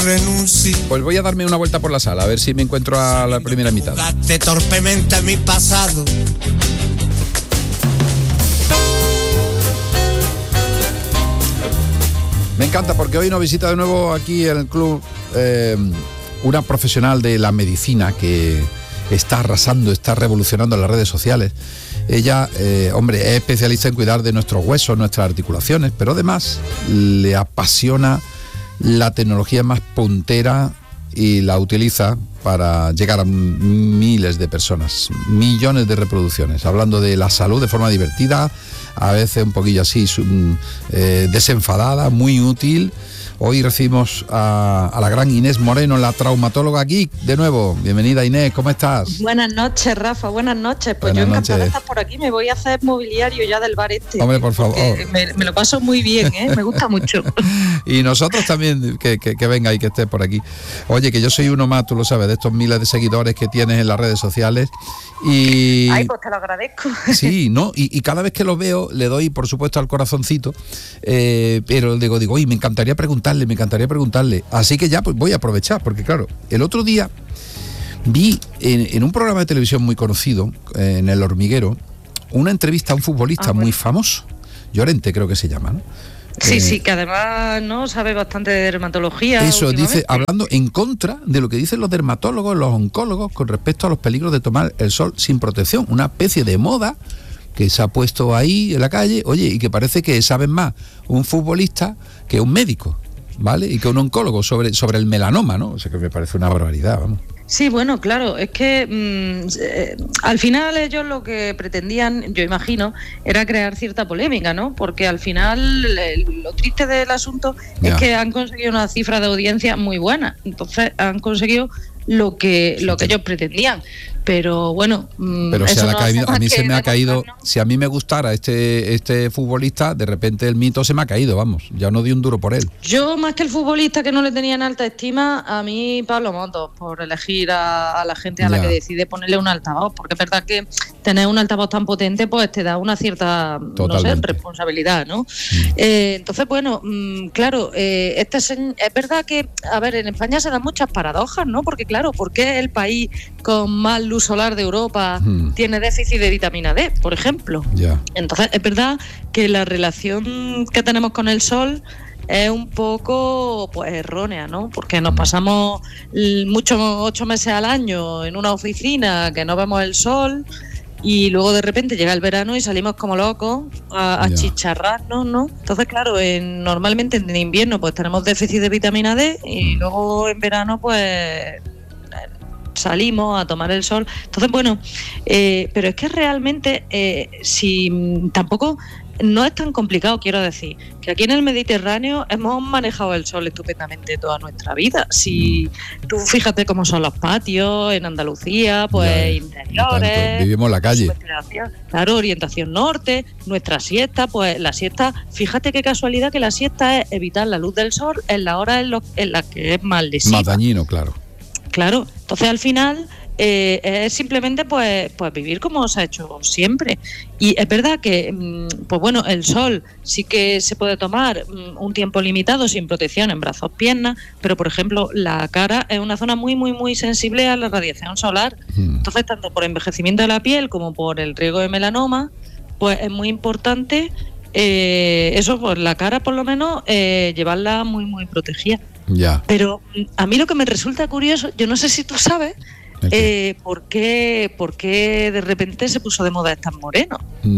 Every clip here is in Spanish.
Pues voy a darme una vuelta por la sala, a ver si me encuentro a la primera mitad. Torpemente mi pasado. Me encanta porque hoy nos visita de nuevo aquí en el club una profesional de la medicina que está arrasando, está revolucionando las redes sociales. Ella, es especialista en cuidar de nuestros huesos, nuestras articulaciones, pero además le apasiona la tecnología más puntera y la utiliza para llegar a miles de personas, millones de reproducciones, hablando de la salud de forma divertida, a veces un poquillo así desenfadada, muy útil. Hoy recibimos a la gran Inés Moreno, la traumatóloga geek, de nuevo. Bienvenida, Inés, ¿cómo estás? Buenas noches, Rafa, buenas noches. Pues buenas yo encantada de estar por aquí, me voy a hacer mobiliario ya del bar este. Hombre, por favor. Me lo paso muy bien, me gusta mucho. Y nosotros también, que venga y que estés por aquí. Oye, que yo soy uno más, tú lo sabes, de estos miles de seguidores que tienes en las redes sociales. Y ay, pues te lo agradezco. Sí, ¿no? Y cada vez que lo veo le doy, por supuesto, al corazoncito, pero digo, oye, me encantaría preguntarle. Así que ya pues voy a aprovechar, porque claro, el otro día vi en un programa de televisión muy conocido, en El Hormiguero, una entrevista a un futbolista muy famoso, Llorente creo que se llama, ¿no? Sí, que además no sabe bastante de dermatología. Eso dice, hablando en contra de lo que dicen los dermatólogos, los oncólogos, con respecto a los peligros de tomar el sol sin protección, una especie de moda que se ha puesto ahí en la calle, oye, y que parece que saben más un futbolista que un médico, ¿vale? Y que un oncólogo sobre el melanoma, ¿no? O sea, que me parece una barbaridad, vamos. Sí, bueno, claro, es que al final ellos lo que pretendían, yo imagino, era crear cierta polémica, ¿no? Porque al final lo triste del asunto es que han conseguido una cifra de audiencia muy buena, entonces han conseguido lo que ellos pretendían. Pero bueno, pero a mí se me ha caído, si a mí me gustara este futbolista, de repente el mito se me ha caído, vamos, ya no di un duro por él. Yo, más que el futbolista que no le tenía en alta estima, a mí Pablo Motos, por elegir a la gente a la que decide ponerle un altavoz, porque es verdad que tener un altavoz tan potente pues te da una cierta, responsabilidad, ¿no? Entonces, bueno, claro, es verdad que, a ver, en España se dan muchas paradojas, ¿no? Porque claro, ¿por qué el país con más luz solar de Europa tiene déficit de vitamina D, por ejemplo? Entonces, es verdad que la relación que tenemos con el sol es un poco pues errónea, ¿no? Porque nos pasamos 8 meses al año en una oficina que no vemos el sol y luego de repente llega el verano y salimos como locos a chicharrarnos, ¿no? Entonces, claro, normalmente en invierno pues tenemos déficit de vitamina D y luego en verano pues salimos a tomar el sol. Entonces, bueno, pero es que realmente si tampoco no es tan complicado, quiero decir, que aquí en el Mediterráneo hemos manejado el sol estupendamente toda nuestra vida. Si tú fíjate cómo son los patios en Andalucía, pues interiores, vivimos en la calle. Claro, orientación norte, nuestra siesta, pues la siesta, fíjate qué casualidad que la siesta es evitar la luz del sol en la hora en la que es más lesiva. Más dañino, claro. Claro, entonces al final es simplemente pues vivir como se ha hecho siempre. Y es verdad que, pues bueno, el sol sí que se puede tomar un tiempo limitado sin protección en brazos, piernas, pero por ejemplo la cara es una zona muy, muy, muy sensible a la radiación solar. Entonces, tanto por envejecimiento de la piel como por el riesgo de melanoma, pues es muy importante eso, pues la cara por lo menos llevarla muy, muy protegida. Pero a mí lo que me resulta curioso, yo no sé si tú sabes ¿por qué de repente se puso de moda estar moreno?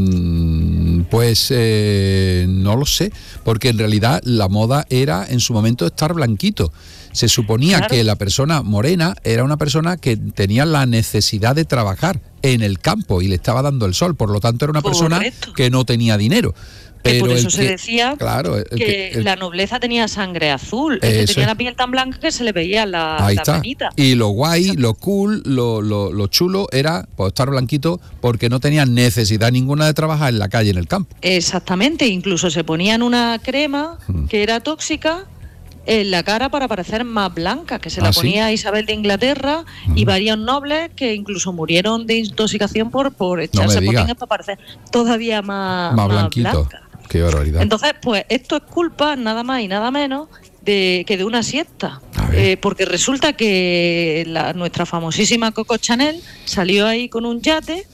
Pues no lo sé, porque en realidad la moda era en su momento estar blanquito. Se suponía que la persona morena era una persona que tenía la necesidad de trabajar en el campo y le estaba dando el sol, por lo tanto era una persona que no tenía dinero. Pero por eso se decía que la nobleza tenía sangre azul, que tenía la piel tan blanca que se le veía la venita. Y lo guay, lo cool, lo chulo era pues, estar blanquito porque no tenía necesidad ninguna de trabajar en la calle, en el campo. Exactamente, incluso se ponían una crema que era tóxica en la cara para parecer más blanca, que se la ponía Isabel de Inglaterra y varios nobles que incluso murieron de intoxicación por echarse potines para parecer todavía más blanquito. Blanca. Qué barbaridad. Entonces, pues esto es culpa nada más y nada menos de una siesta. Porque resulta que nuestra famosísima Coco Chanel salió ahí con un yate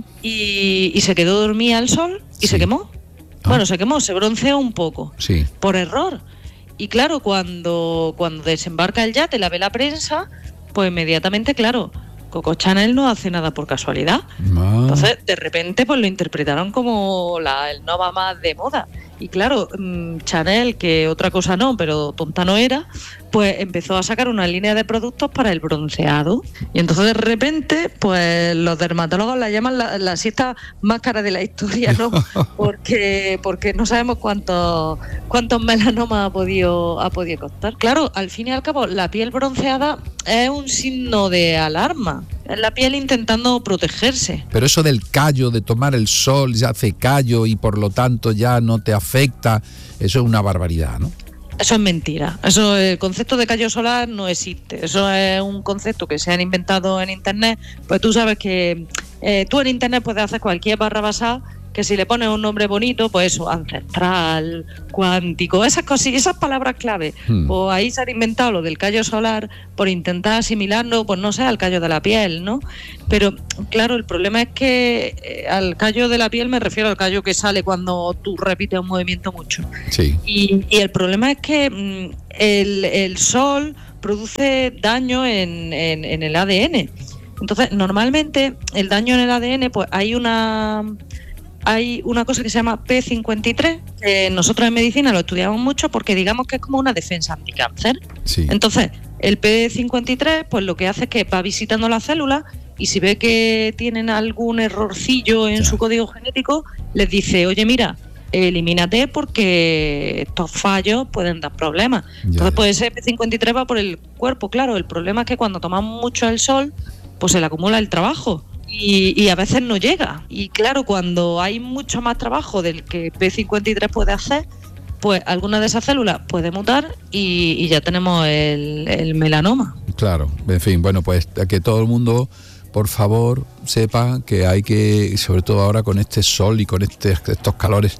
y se quedó dormida al sol y se quemó. Bueno, se quemó, se bronceó un poco, por error. Y claro, cuando desembarca el yate, la ve la prensa, pues inmediatamente, claro, Coco Chanel no hace nada por casualidad. Entonces, de repente, pues lo interpretaron como el no va más de moda. Y claro, Chanel, que otra cosa no, pero tonta no era, pues empezó a sacar una línea de productos para el bronceado. Y entonces de repente, pues los dermatólogos la llaman la siesta más cara de la historia, ¿no? Porque no sabemos cuántos melanomas ha podido costar. Claro, al fin y al cabo, la piel bronceada es un signo de alarma. Es la piel intentando protegerse. Pero eso del callo, de tomar el sol, ya hace callo y por lo tanto ya no te afecta, eso es una barbaridad, ¿no? Eso es mentira. El concepto de callo solar no existe. Eso es un concepto que se han inventado en Internet. Pues tú sabes que tú en Internet puedes hacer cualquier barra basada, que si le pones un nombre bonito, pues eso, ancestral, cuántico, esas cosillas, esas palabras clave. Pues ahí se han inventado lo del callo solar por intentar asimilarlo, pues no sé, al callo de la piel, ¿no? Pero claro, el problema es que al callo de la piel me refiero al callo que sale cuando tú repites un movimiento mucho. Sí. Y el problema es que el sol produce daño en el ADN. Entonces, normalmente el daño en el ADN, pues hay una cosa que se llama P53, que nosotros en medicina lo estudiamos mucho porque digamos que es como una defensa anticáncer. Sí. Entonces, el P53 pues lo que hace es que va visitando las células y si ve que tienen algún errorcillo en su código genético, les dice, oye, mira, elimínate porque estos fallos pueden dar problemas. Entonces, pues ese P53 va por el cuerpo. Claro, el problema es que cuando tomamos mucho el sol, pues se le acumula el trabajo. Y a veces no llega. Y claro, cuando hay mucho más trabajo del que P53 puede hacer, pues alguna de esas células puede mutar y ya tenemos el melanoma. Claro, en fin, bueno, pues que todo el mundo, por favor, sepa que hay que, sobre todo ahora con este sol y con estos calores,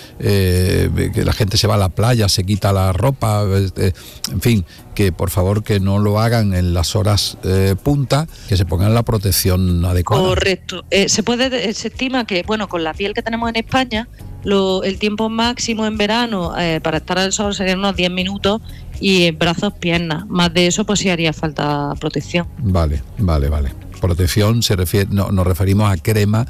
que la gente se va a la playa, se quita la ropa, en fin, que por favor que no lo hagan en las horas punta, que se pongan la protección adecuada. Correcto. Se estima que, bueno, con la piel que tenemos en España, el tiempo máximo en verano para estar al sol serían unos 10 minutos y en brazos, piernas. Más de eso, pues sí haría falta protección. Vale. Protección se refiere, nos referimos a crema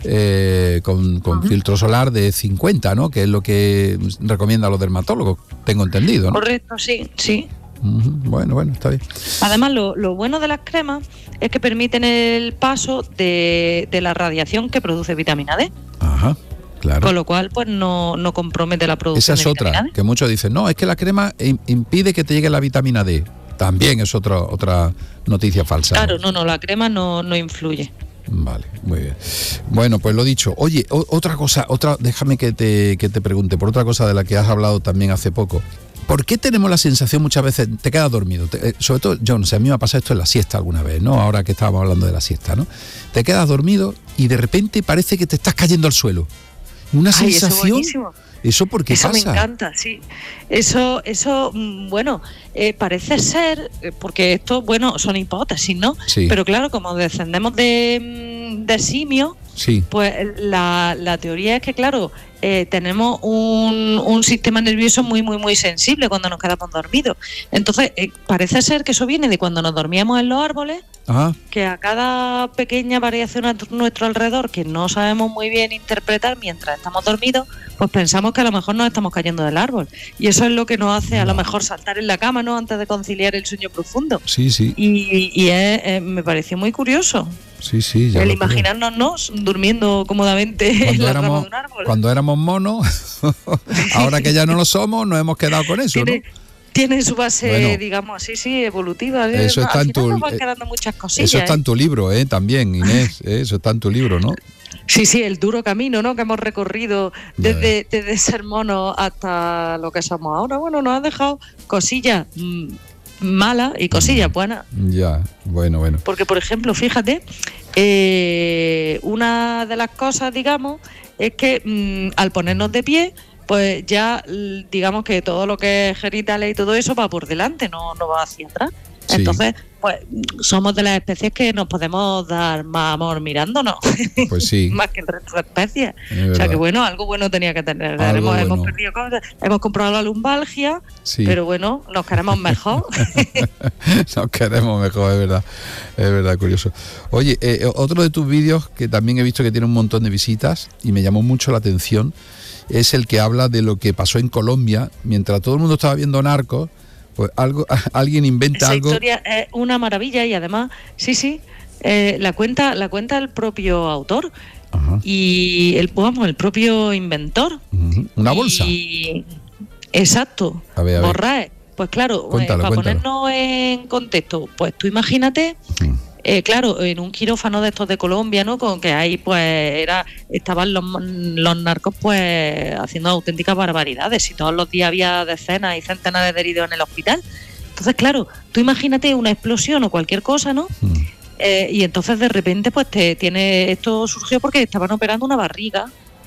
con filtro solar de 50, ¿no? Que es lo que recomiendan los dermatólogos, tengo entendido, ¿no? Correcto, sí. Bueno, está bien. Además, lo bueno de las cremas es que permiten el paso de la radiación que produce vitamina D. Ajá, claro. Con lo cual, pues no compromete la producción. Esa es otra, que muchos dicen, no, es que la crema impide que te llegue la vitamina D. También es otra noticia falsa. Claro, no, la crema no influye. Vale, muy bien. Bueno, pues lo dicho. Oye, otra cosa, déjame que te pregunte, por otra cosa de la que has hablado también hace poco. ¿Por qué tenemos la sensación muchas veces, te quedas dormido? Sobre todo, yo no sé, a mí me ha pasado esto en la siesta alguna vez, ¿no? Ahora que estábamos hablando de la siesta, ¿no? Te quedas dormido y de repente parece que te estás cayendo al suelo. Una sensación. ¿Eso por qué pasa? Eso me encanta, sí. Eso bueno, parece ser, porque esto, bueno, son hipótesis, ¿no? Sí. Pero claro, como descendemos de simios, sí, pues la teoría es que, claro, tenemos un sistema nervioso muy, muy, muy sensible cuando nos quedamos dormidos. Entonces, parece ser que eso viene de cuando nos dormíamos en los árboles. Ajá. Que a cada pequeña variación a nuestro alrededor que no sabemos muy bien interpretar mientras estamos dormidos, pues pensamos que a lo mejor nos estamos cayendo del árbol. Y eso es lo que nos hace a lo mejor saltar en la cama, ¿no? Antes de conciliar el sueño profundo. Sí. Y me pareció muy curioso. Sí, ya el imaginarnos durmiendo cómodamente en la rama de un árbol. Cuando éramos monos, ahora que ya no lo somos, nos hemos quedado con eso, ¿no? Tiene su base, digamos, sí, evolutiva. Eso está en tu, van quedando muchas cosillas. Eso está en tu libro, también, Inés. Eso está en tu libro, ¿no? Sí, el duro camino, ¿no? Que hemos recorrido desde ser monos hasta lo que somos ahora. Bueno, nos ha dejado cosillas malas y cosillas buenas. Ya, bueno. Porque, por ejemplo, fíjate, una de las cosas, digamos, es que al ponernos de pie, pues ya digamos que todo lo que es genitales y todo eso va por delante, no va hacia atrás. Sí. Entonces, pues somos de las especies que nos podemos dar más amor mirándonos, Pues sí. más que el resto de especies. Es O sea que verdad. bueno, algo bueno tenía que tener. Algo Hemos bueno. perdido cosas, hemos comprado la lumbalgia, Sí. pero bueno, nos queremos mejor. Nos queremos mejor, es verdad, curioso. Oye, otro de tus vídeos que también he visto que tiene un montón de visitas y me llamó mucho la atención es el que habla de lo que pasó en Colombia mientras todo el mundo estaba viendo Narcos. Pues alguien inventa Esa algo. historia es una maravilla y además, sí, la cuenta el propio autor. Ajá. Y el propio inventor. Ujú. Una bolsa. Exacto. A ver. Borraes. Pues claro, Cuéntalo. ponernos en contexto, pues tú imagínate, claro, en un quirófano de estos de Colombia, ¿no? Con que ahí pues estaban los narcos pues haciendo auténticas barbaridades y todos los días había decenas y centenares de heridos en el hospital. Entonces, claro, tú imagínate una explosión o cualquier cosa, ¿no? Y entonces de repente pues esto surgió porque estaban operando una barriga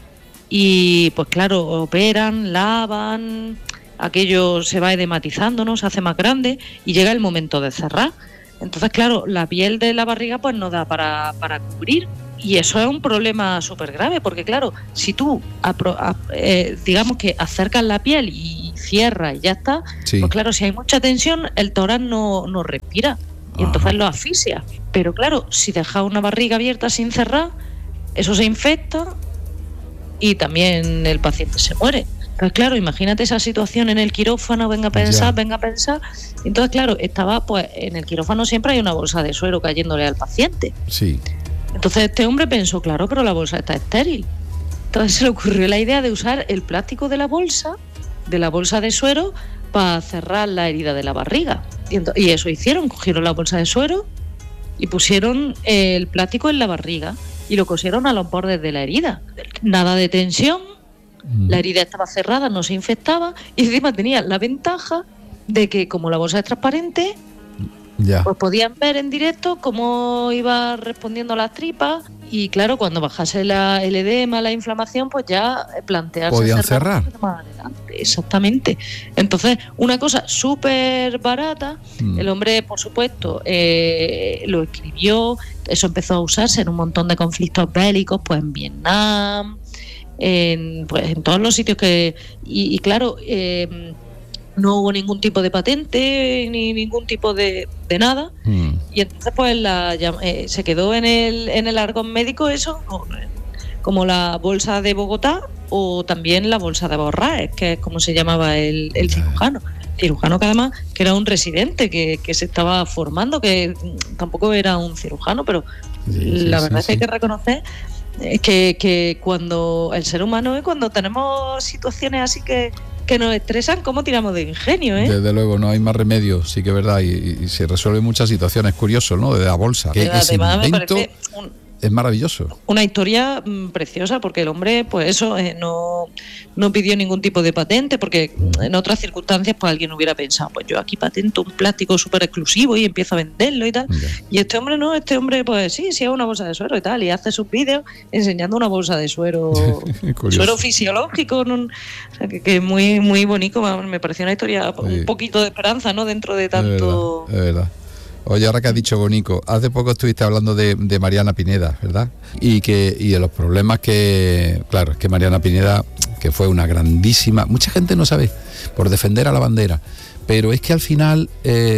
y pues claro, operan, lavan, aquello se va edematizando, ¿no? Se hace más grande y llega el momento de cerrar. Entonces, claro, la piel de la barriga pues no da para cubrir y eso es un problema súper grave porque, claro, si tú digamos que acercas la piel y cierras y ya está, Sí. pues claro, si hay mucha tensión, el tórax no respira y entonces lo asfixia. Pero claro, si dejas una barriga abierta sin cerrar, eso se infecta y también el paciente se muere. Entonces, claro, imagínate esa situación en el quirófano, venga a pensar. Entonces, claro, estaba pues en el quirófano siempre hay una bolsa de suero cayéndole al paciente. Sí. Entonces este hombre pensó, claro, pero la bolsa está estéril. Entonces se le ocurrió la idea de usar el plástico de la bolsa de suero, para cerrar la herida de la barriga. Y eso hicieron, cogieron la bolsa de suero y pusieron el plástico en la barriga y lo cosieron a los bordes de la herida. Nada de tensión. La herida estaba cerrada, no se infectaba y encima tenía la ventaja de que como la bolsa es transparente, Ya. pues podían ver en directo cómo iba respondiendo las tripas y claro, cuando bajase el edema, la inflamación, pues ya plantearse Podían cerrar. más adelante. Exactamente. Entonces, una cosa súper barata, el hombre, por supuesto, lo escribió, eso empezó a usarse en un montón de conflictos bélicos, pues en Vietnam, en todos los sitios y claro, no hubo ningún tipo de patente ni ningún tipo de nada y entonces pues se quedó en el argot médico eso como la bolsa de Bogotá o también la bolsa de Borraes, que es como se llamaba el cirujano que además que era un residente que se estaba formando, que tampoco era un cirujano, pero la verdad es que hay que reconocer que cuando el ser humano, cuando tenemos situaciones así que nos estresan, ¿cómo tiramos de ingenio? Desde luego, no hay más remedio, sí que es verdad, y se resuelven muchas situaciones. Curioso, ¿no? De la bolsa. Que ese invento es maravilloso. Una historia preciosa, porque el hombre, pues eso, no pidió ningún tipo de patente, porque en otras circunstancias, pues alguien hubiera pensado, pues yo aquí patento un plástico súper exclusivo y empiezo a venderlo y tal. Ya. Y este hombre no, pues sí, es una bolsa de suero y tal, y hace sus vídeos enseñando una bolsa de suero, suero fisiológico, ¿no? O sea, que es muy, muy bonito, me pareció una historia, un poquito de esperanza, ¿no? Dentro de tanto... Es verdad. Oye, ahora que has dicho Bonico, hace poco estuviste hablando de Mariana Pineda, ¿verdad? Y de los problemas que, claro, es que Mariana Pineda, que fue una grandísima, mucha gente no sabe, por defender a la bandera, pero es que al final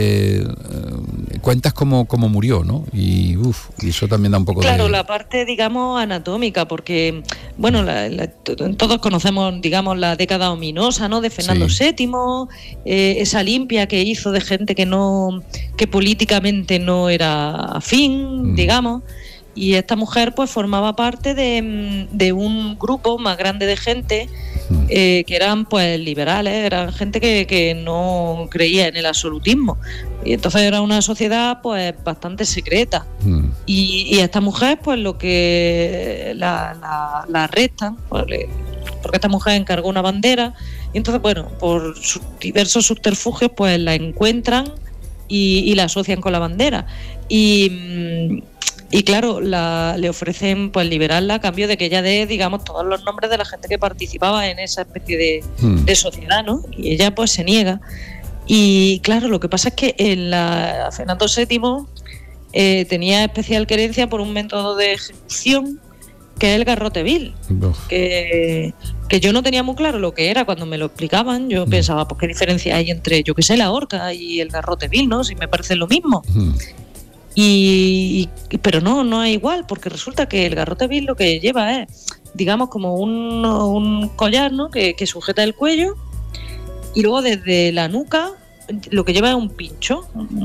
cuentas cómo murió, ¿no? Y eso también da un poco Claro, la parte, digamos, anatómica, porque, bueno, todos conocemos, digamos, la década ominosa, ¿no? De Fernando VII, esa limpia que hizo de gente que políticamente no era afín, digamos. Y esta mujer pues formaba parte de un grupo más grande de gente que eran pues liberales, eran gente que no creía en el absolutismo. Y entonces era una sociedad pues bastante secreta. Y esta mujer pues lo que la arrestan, porque esta mujer encargó una bandera y entonces bueno, por sus diversos subterfugios pues la encuentran y la asocian con la bandera. Y claro, le ofrecen pues liberarla a cambio de que ella dé, digamos, todos los nombres de la gente que participaba en esa especie de sociedad, ¿no? Y ella pues se niega. Y claro, lo que pasa es que Fernando VII tenía especial querencia por un método de ejecución que es el garrote vil, que yo no tenía muy claro lo que era cuando me lo explicaban. Yo pensaba, pues qué diferencia hay entre, yo qué sé, la horca y el garrote vil, ¿no? Si me parece lo mismo. Pero no es igual, porque resulta que el garrote vil lo que lleva es, digamos, como un collar, ¿no? que sujeta el cuello, y luego desde la nuca lo que lleva es un pincho.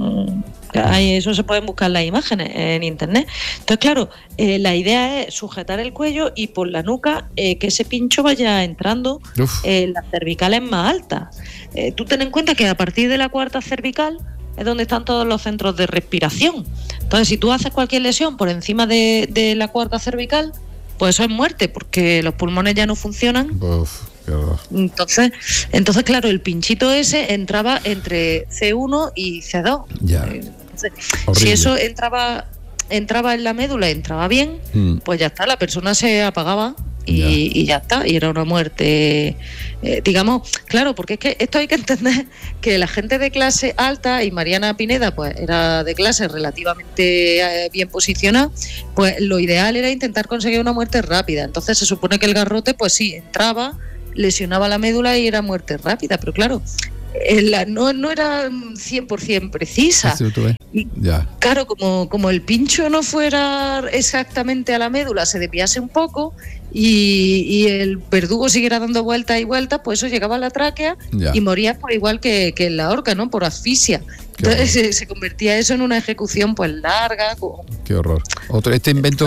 Eso se pueden buscar las imágenes en internet. Entonces, claro, la idea es sujetar el cuello y por la nuca que ese pincho vaya entrando en las cervicales más altas. Tú ten en cuenta que a partir de la cuarta cervical es donde están todos los centros de respiración. Entonces, si tú haces cualquier lesión por encima de la cuarta cervical, pues eso es muerte, porque los pulmones ya no funcionan. Entonces, claro, el pinchito ese entraba entre C1 y C2. Ya. Entonces, si eso entraba en la médula, entraba bien, pues ya está, la persona se apagaba y ya está, y era una muerte, digamos, claro, porque es que esto hay que entender que la gente de clase alta, y Mariana Pineda pues era de clase relativamente bien posicionada, pues lo ideal era intentar conseguir una muerte rápida. Entonces se supone que el garrote pues sí, entraba, lesionaba la médula y era muerte rápida, pero claro, no era 100% precisa. Y, claro, como el pincho no fuera exactamente a la médula, se desviase un poco y el verdugo siguiera dando vueltas y vueltas, pues eso llegaba a la tráquea y moría por igual que en la horca, ¿no? Por asfixia. Entonces se convertía eso en una ejecución pues larga. Qué horror. Este invento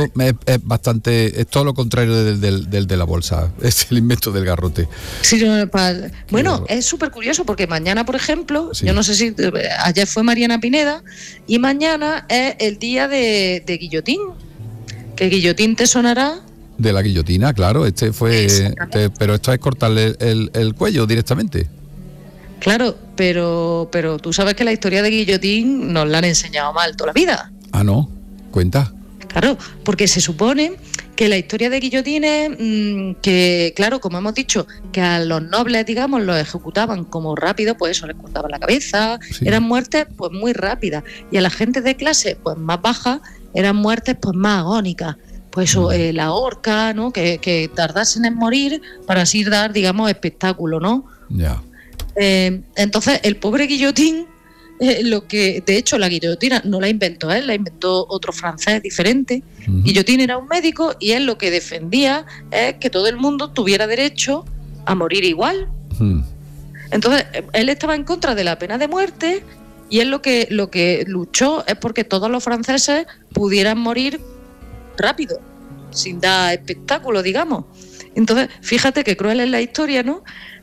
es todo lo contrario del de la bolsa. Es el invento del garrote. Sí, bueno, es súper curioso porque mañana, por ejemplo, yo no sé si ayer fue Mariana Pineda y mañana es el día de Guillotín. Que Guillotín te sonará. De la guillotina, claro. Pero esto es cortarle el cuello directamente. Claro, pero tú sabes que la historia de Guillotín nos la han enseñado mal toda la vida. Ah, ¿no? Cuenta. Claro, porque se supone que la historia de Guillotín es que, claro, como hemos dicho, que a los nobles, digamos, los ejecutaban como rápido, pues eso, les cortaban la cabeza, eran muertes pues muy rápidas. Y a la gente de clase pues más baja eran muertes pues más agónicas. Pues eso, la horca, ¿no? Que tardasen en morir para así dar, digamos, espectáculo, ¿no? Ya. Entonces, el pobre Guillotín, de hecho, la guillotina no la inventó él, la inventó otro francés diferente. Guillotín era un médico y él lo que defendía es que todo el mundo tuviera derecho a morir igual. Entonces, él estaba en contra de la pena de muerte y él lo que luchó es porque todos los franceses pudieran morir rápido, sin dar espectáculo, digamos. Entonces, fíjate qué cruel es la historia, ¿no?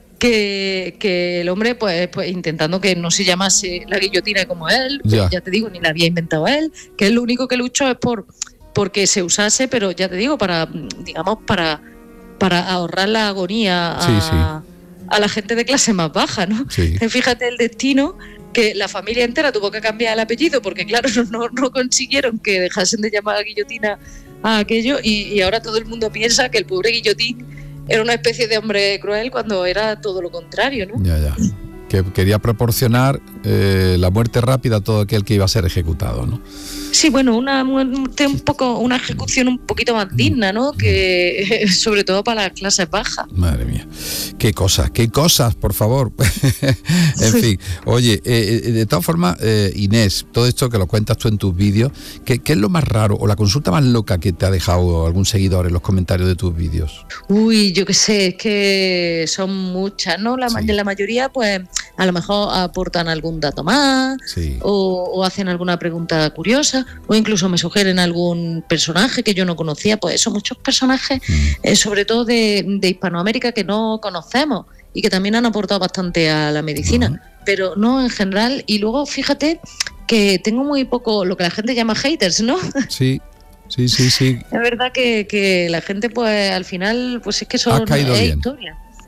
Que el hombre, pues intentando que no se llamase la guillotina como él, ya te digo, ni la había inventado él, que él lo único que luchó es porque se usase, pero ya te digo, para ahorrar la agonía a la gente de clase más baja, ¿no? Sí. Fíjate el destino, que la familia entera tuvo que cambiar el apellido, porque claro, no consiguieron que dejasen de llamar a guillotina a aquello, y ahora todo el mundo piensa que el pobre Guillotín era una especie de hombre cruel cuando era todo lo contrario, ¿no? Ya. Que quería proporcionar la muerte rápida a todo aquel que iba a ser ejecutado, ¿no? Sí, bueno, una ejecución un poquito más digna, ¿no? Que sobre todo para las clases bajas. Madre mía, qué cosas, por favor. En fin, oye, de todas formas, Inés, todo esto que lo cuentas tú en tus vídeos, ¿qué es lo más raro o la consulta más loca que te ha dejado algún seguidor en los comentarios de tus vídeos? Uy, yo qué sé, es que son muchas, ¿no? La mayoría, pues, a lo mejor aportan algún dato más, o hacen alguna pregunta curiosa, o incluso me sugieren algún personaje que yo no conocía. Pues eso, muchos personajes, sobre todo de Hispanoamérica, que no conocemos y que también han aportado bastante a la medicina, pero no en general. Y luego fíjate que tengo muy poco, lo que la gente llama haters, ¿no? Sí. Es verdad que la gente, pues al final, pues es que son historias.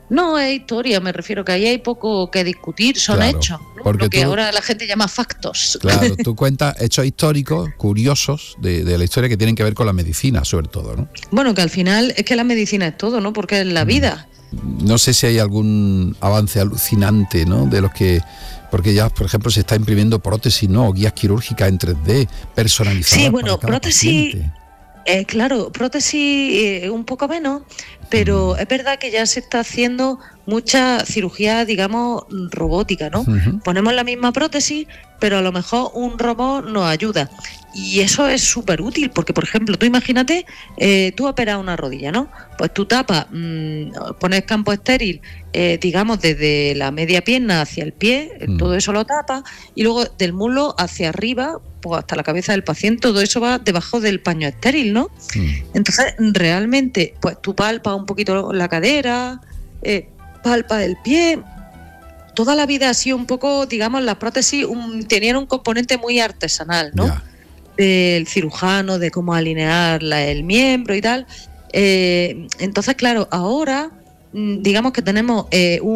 No, es historia, me refiero que ahí hay poco que discutir, son hechos, ¿no? Porque lo que ahora la gente llama factos. Claro, tú cuentas hechos históricos, curiosos, de la historia que tienen que ver con la medicina, sobre todo, ¿no? Bueno, que al final es que la medicina es todo, ¿no? Porque es la vida. No sé si hay algún avance alucinante, ¿no? De los que... Porque ya, por ejemplo, se está imprimiendo prótesis, ¿no? Guías quirúrgicas en 3D, personalizadas. Sí, bueno, para cada prótesis... paciente. Claro, prótesis un poco menos, pero es verdad que ya se está haciendo mucha cirugía, digamos, robótica, ¿no? Ponemos la misma prótesis, pero a lo mejor un robot nos ayuda. Y eso es súper útil, porque, por ejemplo, tú imagínate, tú operas una rodilla, ¿no? Pues tú tapas, pones campo estéril, digamos, desde la media pierna hacia el pie, todo eso lo tapas, y luego del muslo hacia arriba, pues hasta la cabeza del paciente, todo eso va debajo del paño estéril, ¿no? Entonces, realmente, pues tú palpas un poquito la cadera, palpas el pie. Toda la vida ha sido un poco, digamos, las prótesis tenían un componente muy artesanal, ¿no? Ya. Del cirujano, de cómo alinear el miembro y tal. Entonces, claro, ahora digamos que tenemos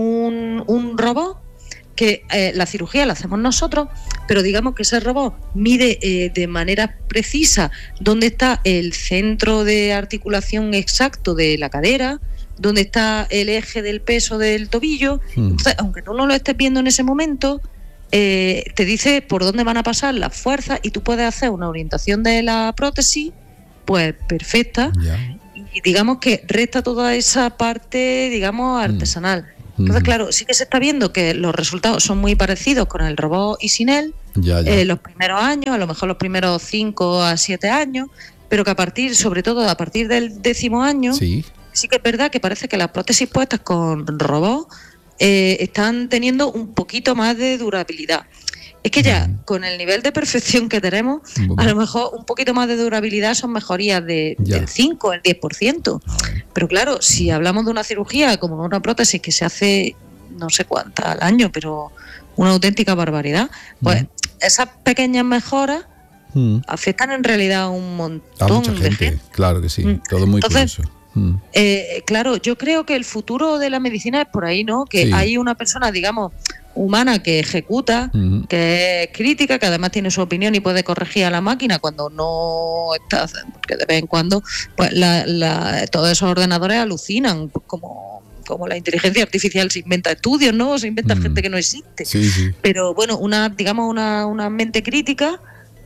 un robot que la cirugía la hacemos nosotros, pero digamos que ese robot mide de manera precisa dónde está el centro de articulación exacto de la cadera, dónde está el eje del peso del tobillo. Entonces, aunque tú no lo estés viendo en ese momento, te dice por dónde van a pasar las fuerzas y tú puedes hacer una orientación de la prótesis pues perfecta. Ya. Y digamos que resta toda esa parte, digamos, artesanal. Entonces, claro, sí que se está viendo que los resultados son muy parecidos con el robot y sin él. Ya. Los primeros años, a lo mejor los primeros 5 a 7 años, pero que sobre todo a partir del 10º año, sí que es verdad que parece que las prótesis puestas con robot están teniendo un poquito más de durabilidad. Es que ya con el nivel de perfección que tenemos, a lo mejor un poquito más de durabilidad son mejorías del 5, el 10%. Pero claro, si hablamos de una cirugía como una prótesis que se hace no sé cuánta al año, pero una auténtica barbaridad, pues esas pequeñas mejoras afectan en realidad a un montón a mucha gente, de gente. Claro que sí, todo muy curioso. Claro, yo creo que el futuro de la medicina es por ahí, ¿no? Que hay una persona, digamos, humana que ejecuta, que es crítica, que además tiene su opinión y puede corregir a la máquina cuando no está, porque de vez en cuando pues todos esos ordenadores alucinan, como la inteligencia artificial se inventa estudios, ¿no? Se inventa gente que no existe. Sí. Pero bueno, una mente crítica,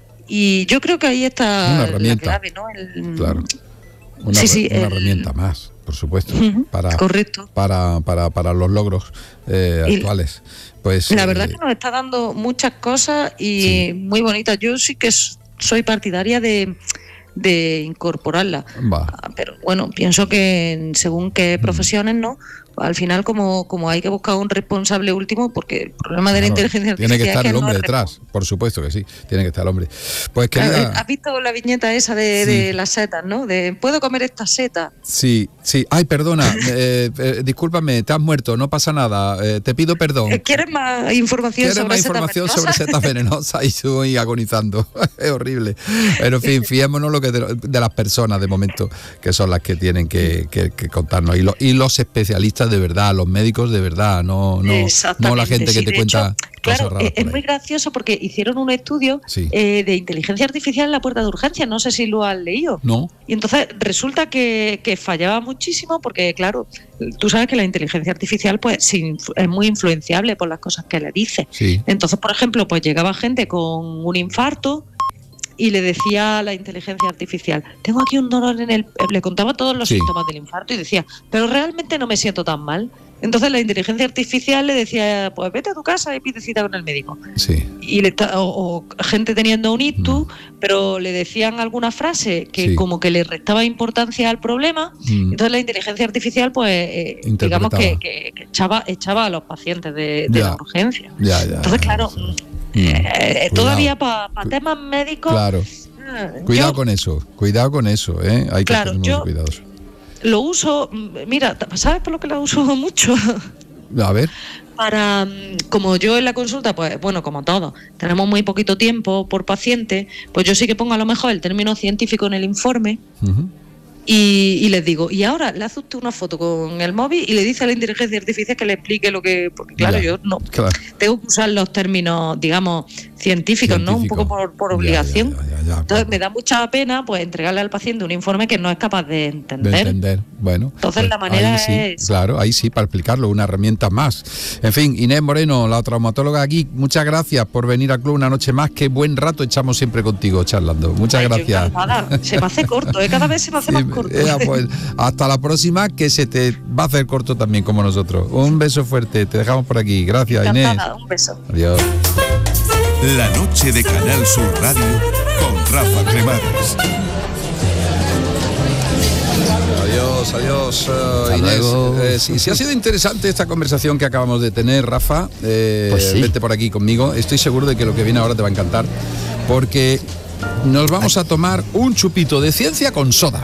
y yo creo que ahí está la clave, ¿no? Claro. Una herramienta más, por supuesto, correcto. para los logros actuales. Pues la verdad que nos está dando muchas cosas y muy bonitas. Yo sí que soy partidaria de incorporarla. Pero bueno, pienso que según qué profesiones, ¿no? Al final, como hay que buscar un responsable último, porque el problema de la inteligencia artificial tiene que estar el hombre detrás, por supuesto que sí, tiene que estar el hombre. Pues querida, ¿has visto la viñeta esa de las setas, no? De ¿puedo comer esta seta? Sí. Ay, perdona, discúlpame, te has muerto, no pasa nada, te pido perdón. ¿Quieres más información sobre setas venenosas? Y estoy agonizando? Es horrible. Pero en fin, fiémonos de las personas de momento, que son las que tienen que contarnos, y los especialistas de verdad, los médicos de verdad, no la gente que te cuenta cosas raras. Es muy gracioso porque hicieron un estudio de inteligencia artificial en la puerta de urgencia, no sé si lo has leído. No. Y entonces resulta que fallaba muchísimo porque, claro, tú sabes que la inteligencia artificial pues es muy influenciable por las cosas que le dice. Sí. Entonces, por ejemplo, pues llegaba gente con un infarto y le decía a la inteligencia artificial, tengo aquí un dolor le contaba todos los síntomas del infarto y decía, pero realmente no me siento tan mal. Entonces la inteligencia artificial le decía, pues vete a tu casa y pide cita con el médico. Sí. Y o gente teniendo un ictus, pero le decían alguna frase que como que le restaba importancia al problema. Entonces la inteligencia artificial pues digamos que echaba a los pacientes de la urgencia. Entonces claro, todavía para temas médicos. Claro. Cuidado con eso, ¿eh? Hay que ser muy cuidadosos. Lo uso, mira, ¿sabes por lo que lo uso mucho? A ver. Como yo en la consulta, pues bueno, como todo, tenemos muy poquito tiempo por paciente, pues yo sí que pongo a lo mejor el término científico en el informe Y les digo, y ahora le hace usted una foto con el móvil y le dice a la inteligencia artificial que le explique lo que... Porque claro, yo no tengo que usar los términos, digamos, científicos, ¿no? Un poco por obligación. Entonces me da mucha pena pues entregarle al paciente un informe que no es capaz de entender. Bueno. Entonces pues la manera es... Claro, ahí sí, para explicarlo, una herramienta más. En fin, Inés Moreno, la traumatóloga aquí, muchas gracias por venir al club una noche más. Qué buen rato echamos siempre contigo charlando. Muchas gracias. Se me hace corto, cada vez se me hace más corto. Pues hasta la próxima, que se te va a hacer corto también como nosotros. Un beso fuerte, te dejamos por aquí. Gracias, Inés. Un beso. Adiós. La noche de Canal Sur Radio con Rafa Cremades. Adiós, Inés. Sí, ha sido interesante esta conversación que acabamos de tener, Rafa. Pues sí. Vete por aquí conmigo. Estoy seguro de que lo que viene ahora te va a encantar, porque nos vamos a tomar un chupito de ciencia con soda.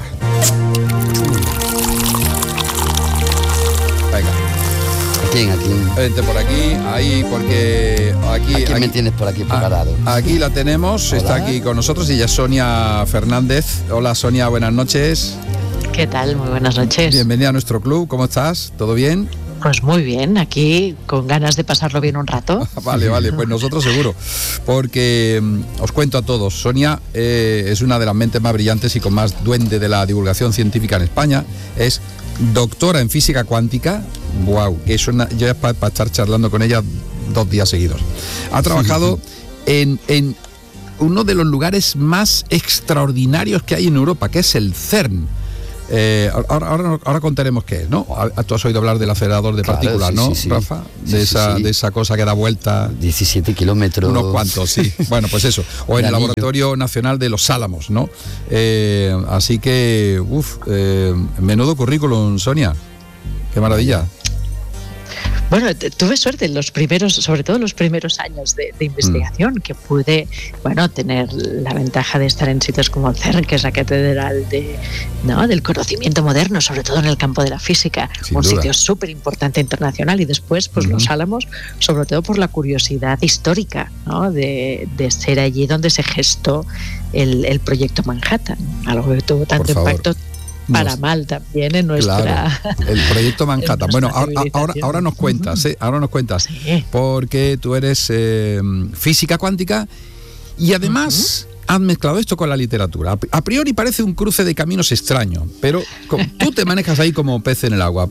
Venga. Aquí. Vente por aquí, ahí, porque aquí me tienes por aquí preparado. Aquí la tenemos. Hola. Está aquí con nosotros, ella es Sonia Fernández. Hola, Sonia, buenas noches. ¿Qué tal? Muy buenas noches. Bienvenida a nuestro club, ¿cómo estás? ¿Todo bien? Pues muy bien, aquí con ganas de pasarlo bien un rato. Vale, pues nosotros seguro, porque os cuento a todos, Sonia es una de las mentes más brillantes y con más duende de la divulgación científica en España, es doctora en física cuántica, que es yo es para estar charlando con ella 2 días seguidos. Ha trabajado en uno de los lugares más extraordinarios que hay en Europa, que es el CERN. Ahora contaremos qué es, ¿no? Tú has oído hablar del acelerador de partículas, ¿no, Rafa? De esa cosa que da vuelta. 17 kilómetros. Unos cuantos, sí. Bueno, pues eso. O en el Laboratorio Nacional de Los Álamos, ¿no? Así que, menudo currículum, Sonia. Qué maravilla. Bueno, tuve suerte en sobre todo los primeros años de investigación, que pude, tener la ventaja de estar en sitios como el CERN, que es la catedral del conocimiento moderno, sobre todo en el campo de la física, sitio súper importante internacional, y después, pues Los Álamos, sobre todo por la curiosidad histórica, ¿no? de ser allí donde se gestó el proyecto Manhattan, algo que tuvo tanto impacto para mal también en nuestra... Claro, el proyecto Manhattan. Bueno, ahora nos cuentas, sí. Porque tú eres física cuántica y además has mezclado esto con la literatura. A priori parece un cruce de caminos extraño, pero tú te manejas ahí como pez en el agua.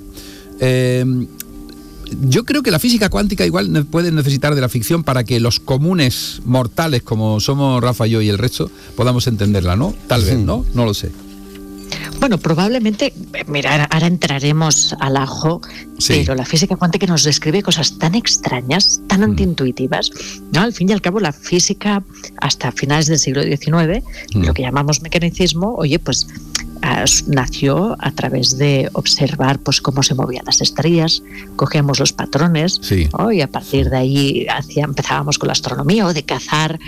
Yo creo que la física cuántica igual puede necesitar de la ficción para que los comunes mortales, como somos Rafa, yo y el resto, podamos entenderla, ¿no? Tal vez, ¿no? No lo sé. Bueno, probablemente, mira, ahora entraremos al ajo, pero la física cuántica nos describe cosas tan extrañas, tan antiintuitivas, ¿no? Al fin y al cabo, la física, hasta finales del siglo XIX, lo que llamamos mecanicismo, pues nació a través de observar pues cómo se movían las estrellas, cogíamos los patrones, y a partir de ahí empezábamos con la astronomía, o de cazar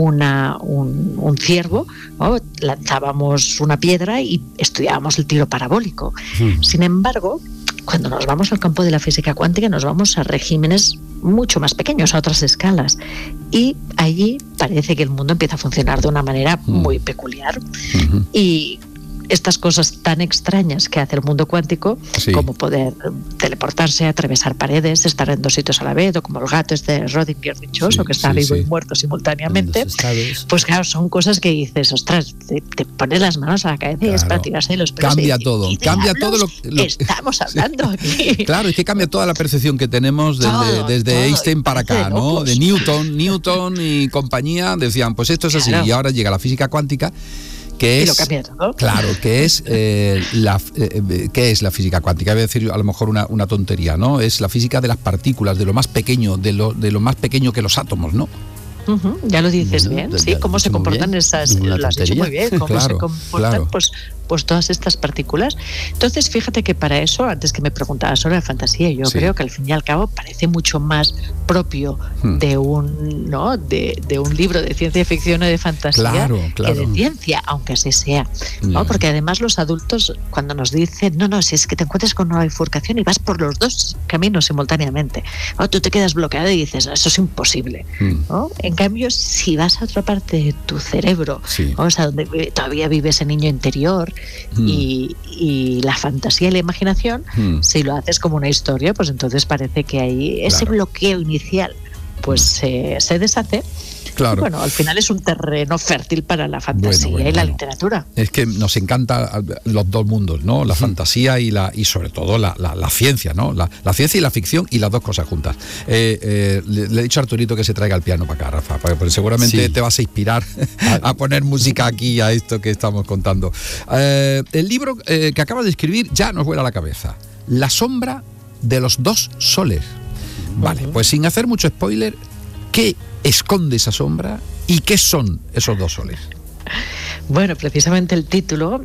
un ciervo, lanzábamos una piedra y estudiábamos el tiro parabólico. Sin embargo, cuando nos vamos al campo de la física cuántica, nos vamos a regímenes mucho más pequeños, a otras escalas, y allí parece que el mundo empieza a funcionar de una manera muy peculiar. Y estas cosas tan extrañas que hace el mundo cuántico, como poder teleportarse, atravesar paredes, estar en 2 sitios a la vez, o como el gato de Schrödinger dichoso, que está vivo y muerto simultáneamente, pues claro, son cosas que dices, ostras, te pones las manos a la cabeza y es para tirarse los pelos. Cambia todo lo estamos hablando aquí. Claro, es que cambia toda la percepción que tenemos desde Einstein para acá, ¿no? De Newton y compañía, decían, pues esto es así, y ahora llega la física cuántica, que es, claro, que es ¿qué es la física cuántica? Voy a decir a lo mejor una tontería, ¿no? Es la física de las partículas, de lo más pequeño, de lo más pequeño que los átomos, ¿no? Ya lo dices bien, cómo se comportan esas, lo has dicho muy bien, cómo se comportan pues todas estas partículas. Entonces, fíjate que para eso, antes que me preguntabas sobre la fantasía, yo creo que al fin y al cabo parece mucho más propio de un libro de ciencia ficción o de fantasía que de ciencia, aunque así sea, ¿no? Porque además los adultos, cuando nos dicen, si es que te encuentras con una bifurcación y vas por los 2 caminos simultáneamente, tú te quedas bloqueado y dices, eso es imposible, ¿no? En cambio, si vas a otra parte de tu cerebro, o sea, donde todavía vive ese niño interior y la fantasía y la imaginación, si lo haces como una historia, pues entonces parece que ahí ese bloqueo inicial pues se deshace. Claro. Y bueno, al final es un terreno fértil para la fantasía y la literatura. Es que nos encanta los dos mundos, ¿no? La fantasía y sobre todo la ciencia, ¿no? La ciencia y la ficción, y las dos cosas juntas. Le he dicho a Arturito que se traiga el piano para acá, Rafa, porque seguramente te vas a inspirar a poner música aquí a esto que estamos contando. El libro que acabas de escribir ya nos vuela la cabeza. La sombra de los dos soles. Vale, pues sin hacer mucho spoiler, ¿qué esconde esa sombra y qué son esos dos soles? Bueno, precisamente el título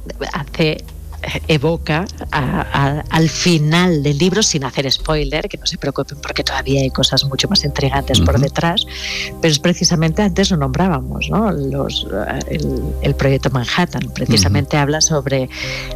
evoca al final del libro, sin hacer spoiler, que no se preocupen porque todavía hay cosas mucho más intrigantes por detrás, pero es precisamente, antes lo nombrábamos, ¿no? El proyecto Manhattan precisamente habla sobre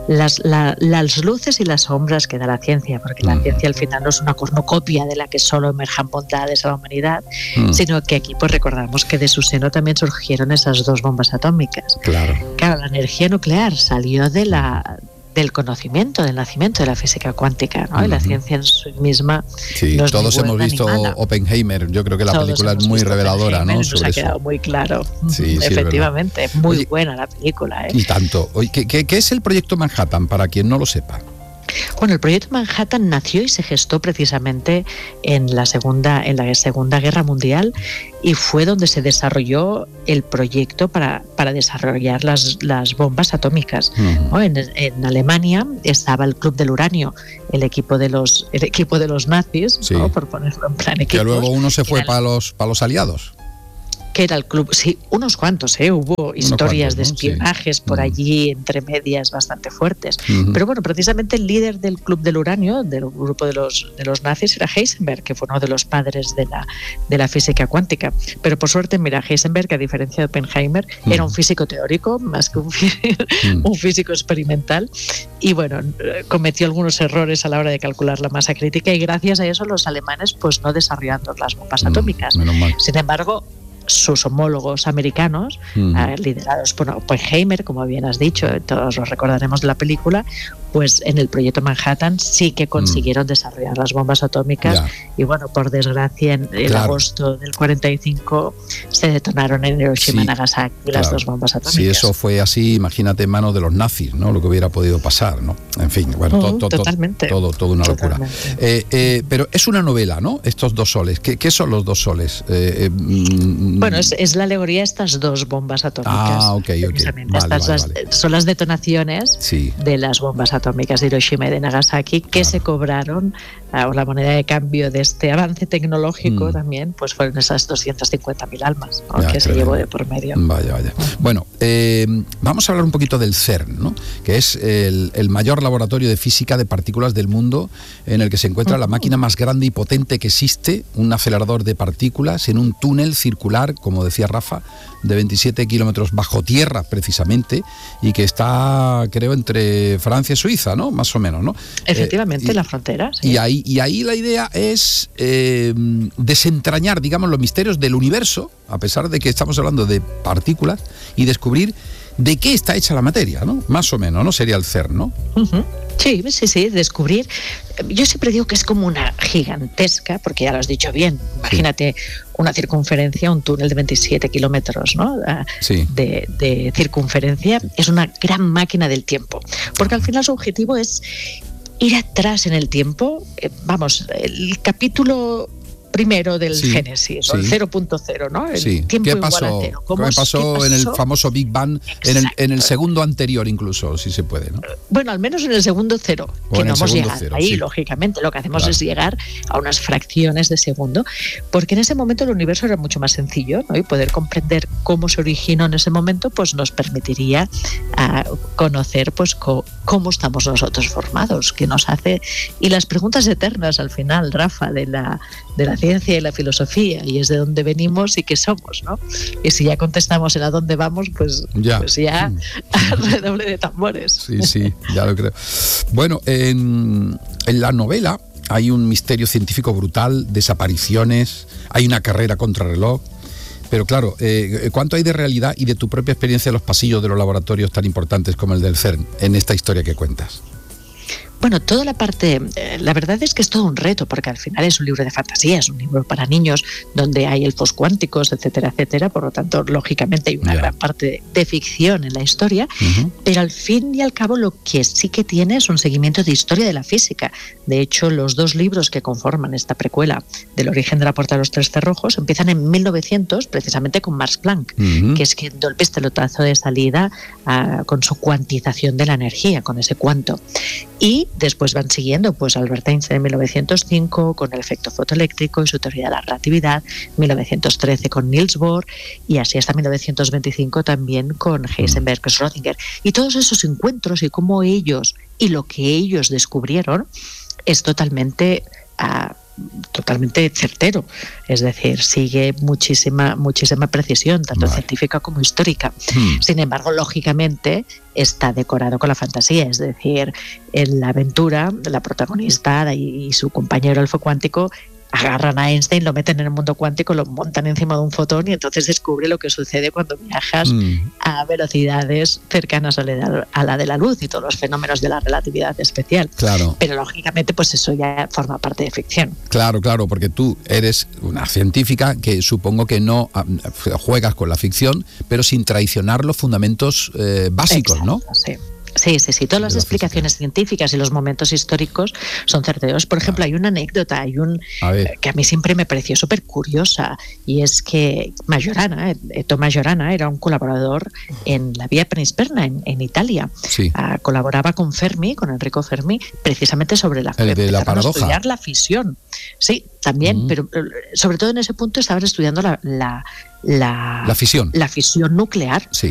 las luces y las sombras que da la ciencia, porque la ciencia al final no es una cosmocopia de la que solo emerjan bondades a la humanidad, sino que aquí pues recordamos que de su seno también surgieron esas dos bombas atómicas. Claro, la energía nuclear salió del conocimiento, del nacimiento de la física cuántica, ¿no? Y la ciencia en sí misma. Sí, todos hemos visto Oppenheimer. Yo creo que la película es muy reveladora, ¿no? Nos ha quedado muy claro. Sí, efectivamente, es muy buena la película. Y tanto. Oye, ¿qué es el proyecto Manhattan, para quien no lo sepa? Bueno, el proyecto Manhattan nació y se gestó precisamente en la Segunda Guerra Mundial, y fue donde se desarrolló el proyecto para desarrollar las bombas atómicas. ¿No? En Alemania estaba el Club del Uranio, el equipo de los nazis, ¿no? Por ponerlo en plan equipo. Que luego uno se fue para los aliados. Que era el club, sí, unos cuantos, hubo historias de espionajes por allí, entre medias, bastante fuertes. Pero bueno, precisamente el líder del Club del Uranio, del grupo de los nazis, era Heisenberg, que fue uno de los padres de la física cuántica. Pero por suerte, mira, Heisenberg, a diferencia de Oppenheimer, era un físico teórico más que un físico experimental, y bueno, cometió algunos errores a la hora de calcular la masa crítica, y gracias a eso los alemanes pues no desarrollaron las bombas atómicas. Sin embargo, sus homólogos americanos, liderados por Oppenheimer, como bien has dicho, todos lo recordaremos de la película, pues en el proyecto Manhattan sí que consiguieron desarrollar las bombas atómicas. Y bueno, por desgracia, en agosto del 45 se detonaron en Hiroshima y Nagasaki las dos bombas atómicas. Si eso fue así, imagínate en manos de los nazis, ¿no? Lo que hubiera podido pasar, ¿no? En fin, bueno, todo una locura. Pero es una novela, ¿no? Estos dos soles. ¿Qué son los dos soles? Bueno, es la alegoría de estas dos bombas atómicas. Son las detonaciones de las bombas atómicas de Hiroshima y de Nagasaki que se cobraron, o la moneda de cambio de este avance tecnológico también, pues fueron esas 250.000 almas, ¿no? Que se llevó de por medio. Vaya. Bueno, vamos a hablar un poquito del CERN, ¿no? Que es el mayor laboratorio de física de partículas del mundo, en el que se encuentra la máquina más grande y potente que existe, un acelerador de partículas en un túnel circular, como decía Rafa, de 27 kilómetros bajo tierra precisamente, y que está, creo, entre Francia y Suiza, ¿no? Más o menos, ¿no? Efectivamente, la frontera. Sí. Y ahí la idea es desentrañar, digamos, los misterios del universo, a pesar de que estamos hablando de partículas, y descubrir de qué está hecha la materia, ¿no? Más o menos, ¿no? Sería el CERN, ¿no? Sí, descubrir. Yo siempre digo que es como una gigantesca, porque ya lo has dicho bien, imagínate una circunferencia, un túnel de 27 kilómetros, ¿no? De circunferencia, es una gran máquina del tiempo, porque al final su objetivo es ir atrás en el tiempo. El capílo primero del Génesis, o el 0.0, ¿no? El tiempo ¿Qué igual pasó? a cero. ¿Qué pasó en el famoso Big Bang, en el segundo anterior incluso, si se puede, ¿no? Bueno, al menos en el segundo cero, que no hemos llegado ahí, lógicamente. Lo que hacemos es llegar a unas fracciones de segundo, porque en ese momento el universo era mucho más sencillo, ¿no? Y poder comprender cómo se originó en ese momento, pues nos permitiría conocer pues cómo estamos nosotros formados, qué nos hace, y las preguntas eternas al final, Rafa, de la ciencia y la filosofía, y es de dónde venimos y qué somos, ¿no? Y si ya contestamos el a dónde vamos, pues ya redoble de tambores. Sí, ya lo creo. Bueno, en la novela hay un misterio científico brutal, desapariciones, hay una carrera contrarreloj, Pero claro, ¿cuánto hay de realidad y de tu propia experiencia en los pasillos de los laboratorios tan importantes como el del CERN en esta historia que cuentas? Bueno, toda la parte, la verdad es que es todo un reto, porque al final es un libro de fantasía, es un libro para niños donde hay elfos cuánticos, etcétera, etcétera. Por lo tanto, lógicamente hay una gran parte de ficción en la historia, pero al fin y al cabo lo que sí que tiene es un seguimiento de historia de la física. De hecho, los 2 libros que conforman esta precuela del origen de la puerta de los 3 cerrojos empiezan en 1900, precisamente con Max Planck, que es quien dio el pistoletazo de salida con su cuantización de la energía, con ese cuanto. Y después van siguiendo pues Albert Einstein en 1905 con el efecto fotoeléctrico y su teoría de la relatividad, 1913 con Niels Bohr y así hasta 1925 también con Heisenberg y Schrödinger. Y todos esos encuentros y cómo ellos y lo que ellos descubrieron es totalmente certero, es decir, sigue muchísima precisión, tanto científica como histórica. Sin embargo, lógicamente está decorado con la fantasía, es decir, en la aventura, la protagonista y su compañero elfo cuántico agarran a Einstein, lo meten en el mundo cuántico, lo montan encima de un fotón y entonces descubre lo que sucede cuando viajas a velocidades cercanas a la de la luz y todos los fenómenos de la relatividad especial. Claro. Pero lógicamente pues eso ya forma parte de ficción. Claro, porque tú eres una científica que supongo que no juegas con la ficción, pero sin traicionar los fundamentos básicos. Exacto, ¿no? Sí. Sí. Todas las explicaciones científicas y los momentos históricos son certeros. Por ejemplo, hay una anécdota, que a mí siempre me pareció súper curiosa, y es que Eto Majorana era un colaborador en la Vía Panisperna en Italia. Sí. Colaboraba con Fermi, con Enrico Fermi, precisamente sobre la paradoja. A estudiar la fisión. Sí, también, pero sobre todo en ese punto estaban estudiando la fisión. La fisión nuclear. Sí.